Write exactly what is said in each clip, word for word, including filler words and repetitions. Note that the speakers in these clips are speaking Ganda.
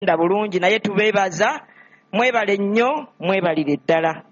nda bulungi naye tubeebaza mwebale nnyo mwebalire ddala.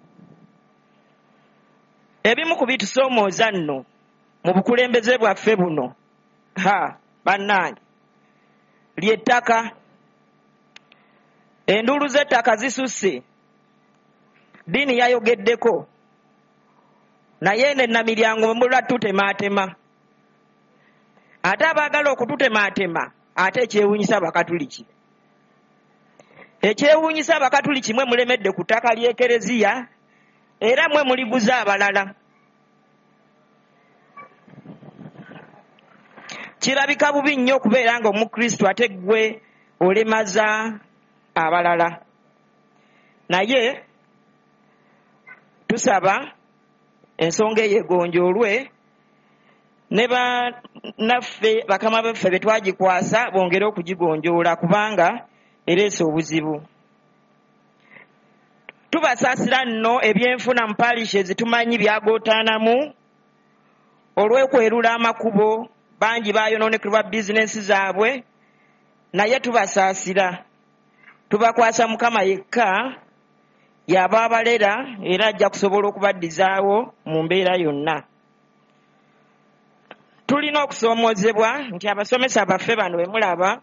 Ebimu ku bitusoomooza nno mu bukulembeze bwaffe buno ha bannange ly'ettaka. Enduulu z'ettaka zisusse, ddiini yayogeddeko naye ne Namiryango mbula tutemaatema. Ate abaagala okututemaatema ate ekyewuunyisa Abakatuliki. Ekyewuunyisa Abakatuliki mwe mulemedde ku ttaka ly'Ekereziya era mwe muliguza abalala. Kirabika bubi nnyo okubeera nga Omukristo ate ggwe olemaza abalala. Naye tusaba ensonga eyo egonjoolwe ne bannaffe bakama baffe be twagikwasa bongere okugigonjoola kubanga ereese obuzibu. Tubasaasira nno ebyenfuna mu parishes tumanyi byagootaanamu olw'okwerula amakubo, bangi baayonoonekebwa bizinensi zaabwe, naye tubasaasira. Tubakwasa Mukama yekka y'aba abalera era ajja kusobola okubaddizaawo mu mbeera yonna. Tulina okusoomoozebwa nti abasomesa baffe bano be mulaba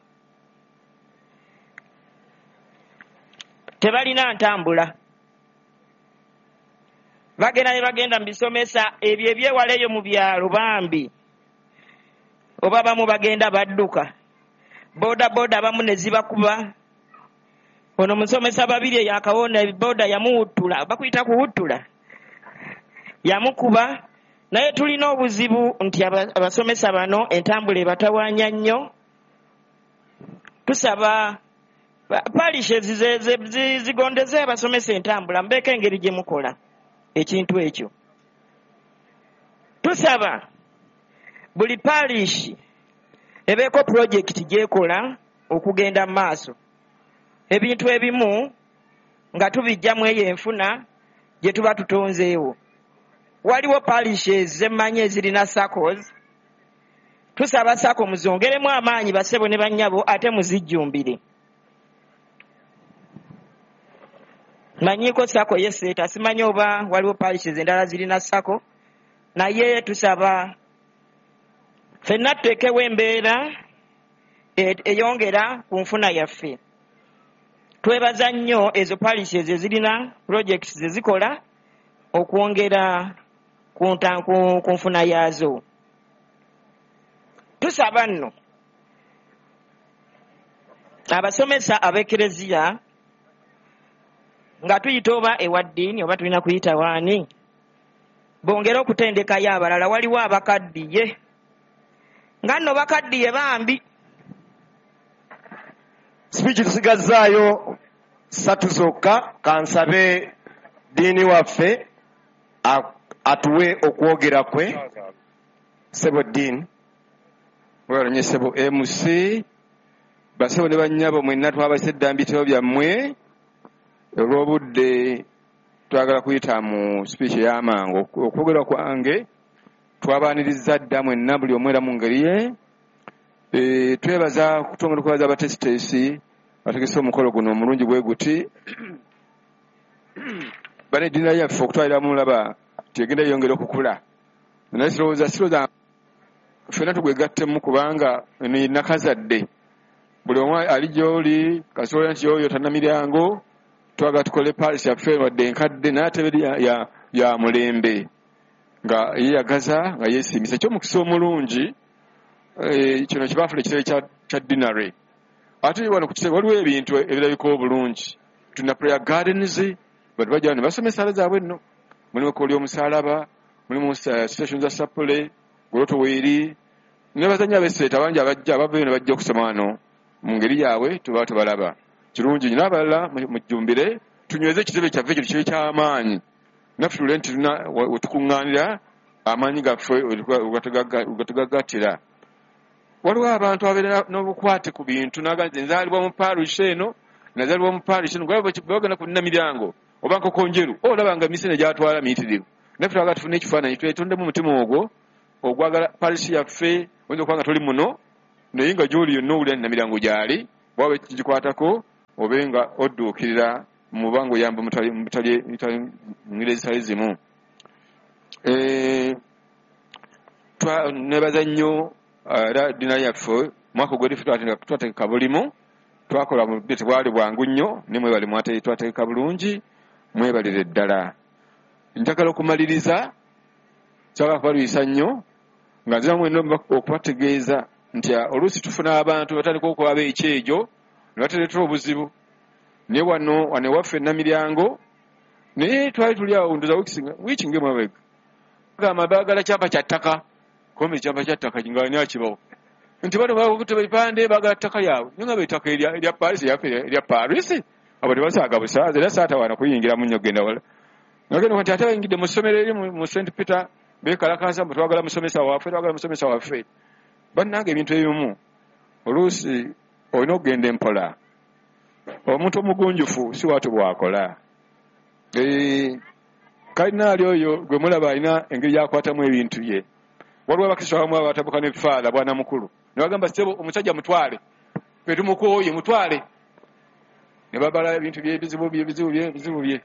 tebalina ntambula. Bagenda ne bagenda mu bisomesa ebyo ebyewala eyo mu byalo bambi, oba bamu bagenda badduka, booda booda abamu ne zibakuba. Ono musomesa babiri yakawona booda yamuwuttula, bakuyita kuwuttula, yamukuba. Naye tulina obuzibu nti abasomesa bano entambula ebatawaanya nnyo. Tusaba parishes zigondeze abasomesa entambula, mbeeko engeri gye mukola ekintu ekyo. Tusaba buli parish ebeeko projekiti gy'ekola okugenda mu maaso. Ebintu ebimu nga tubijjamu eyo enfuna gye tuba tutonzeewo. Waliwo parishes zemmanyi ezirina SACCOs. Tusaba SACCO muzongeremu amaanyi bassebo ne bannyabo ate muzijjumbire. Manyiiko SACCO yeseeta, simanyi oba waliwo parishes endala zirina SACCO, naye tusaba ffenna tuteekewo embeera eyongera ku nfuna yaffe. Twebaza nnyo ezo parishes ezirina projects ezikola okwongera ku ku nfuna yaazo. Tusaba nno abasomesa ab'Ekereziya nga tuyita oba ewa ddiini oba tulina kuyita waani, bongere okutendekayo abalala. Waliwo abakaddiye nga nno bakaddiye bambi. Speech tusigazaayo ssatu zokka. Kansabe ddiini waffe atuwe okwogera kwe. Ssebo ddiini webalonye ssebo M C basebo ne bannyabo mwenna twabase eddambitiro byammwe. Olw'obudde twagala kuyita mu speech y'amangu. Okwogera kwange twabaaniriza dda mwenna buli omu era mu ngeri ye. E, twebaza kutongera okwebaza abatesitesi bategese omukolo guno omulungi bwe guti. Bane ddiina yaffe okutwalira mu laba tegenda yongera okukula. Naye sirowooza sirowooza ffenna tugwegattemu kubanga eno ye nakazadde. Buli omu ali gy'oli kasobola nti oyo Namiryango twagala tukole parish yaffe wadde enkadde naye ate beri ya, ya, ya mulembe nga yeeyagaza nga yeesiimisa. Eky'omukisa omulungi e, kino kibaafula ekitebe kya, kya dinare. Ate wano ku kitebe waliwo ebintu ebirabika obulungi. Tulina prayer gardens, bano bajja ne basomesa ala zaabwe nno. Mulimu ekkooli y'omusaalaba, mulimu uh, station za sapule, goloto weeri, ne bazannya abeesiteeta bangi abajja abavayo ne bajja okusoma wano mu ngeri yaabwe tuba tubalaba. Kirungi nnyo n'abalala mujjumbire tunyweze ekitebe kyaffe ekyo kibe ky'amaanyi. Naffe tule nti tulina we tukuŋŋaanira amaanyi gaffe ugatugagattira. Waliwo abantu abeera n'obukwate ku bintu naga nti nzaalibwa mu parish eno nazaalibwa mu parish eno bagenda ku Namiryango oba Nkokonjeru olaba nga misene gyatwala miyitirivu. Naffe twagala tufune ekifaananyi twetondemu omutima ogwo ogwagala parish yaffe oyinza okuba nga toli muno naye nga gy'oli yonna owulira Namiryango gy'ali bwaba kigikwatako obenga odduukirira mu bango oyamba mutali ngeri ezitali zimu. Nebaza nnyo era ddiina yaffe mwaka ogwerife twateeka bulimu twakola mu budde tebwali bwangu nnyo ne mwebali mwate twateeka bulungi mwebalire ddala. Njagala okumaliriza kyaba kubalwisa nnyo nga nzira mwena okubategeeza nti oluusi tufuna abantu batandika okwaba ekyejo ne batereetera obuzibu naye wano wano ewaffe Namiryango naye twali tuli awo ndoza wiiki ng'emabega gamba baagala kyapa kya ttaka kumbe kyapa kya ttaka nga ani akibawo nti bano bakutte ebipande baagala ttaka yaabwe naye nga bettaka erya Paris erya Paris abo tebasaaga busaazi era saatawaana kuyingira mu nnyo genda wala nagenda nti ate bayingidde mu ssomero eri mu Saint Peter beekalakaasa mbu twagala musomesa waffe twagala musomesa waffe. Bannange ebintu ebimu oluusi olina okugenda empola. Omuntu omugunjufu si watu bwakola. Kalinaali oyo gwe mulaba alina engeri yakwatamu ebintu bye. Waliwo abakristo abamu abatabuka n'ebifaala bwana mukulu ne bagamba sebo omusajja mutwale ffe tumukooye mutwale ne babala ebintu bye ebizibu bye ebizibu bye ebizibu bye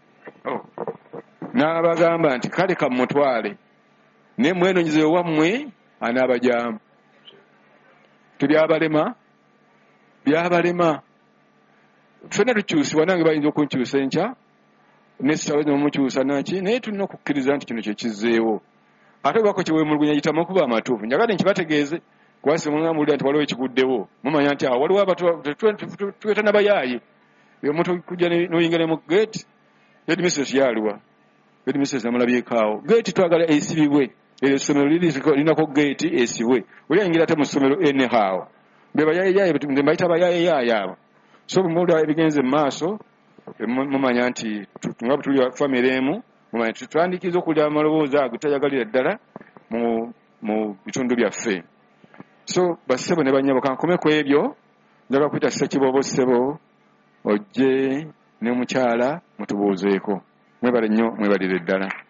n'abagamba nti kale kamutwale ne mwenonyeze wammwe anaabajamu. Tubyabalema byabalema ffenna tukyusibwa nange bayinza okunkyusa enkya nesitalo nomukyusa naki naye tulina okukkiriza nti kino kyekizzeewo ate bako kyeweemulugunya yitamu okuba amatuufu. Njagala nkibategeeze kubasi mwamuwulira nti waliwo ekiguddewo mumanya nti awo waliwo tweta nabayaaye omuntu kujja noyingira mu geeti headmistress yaluwa headmistress amulabyekaawo geeti twagala esibibwe eryo essomero lirinako geeti esibwe oli ayingira ate mu ssomero enehaawo bebayaayeyaye mbayita abayaayeyaye abo so bumuwulira ebigenze mu maaso mumanya nti nga bwe tuli famire emu mumanya tutandikiriza okuwulira amaloboozi ago tayagalira ddala mu bitundu byaffe. So bassebo ne bannyabo kankome ku ebyo njagala kuyita Ssekiboobo ssebo ojje ne mukyala mutubuuzeeko. Mwebale nnyo mwebalire ddala.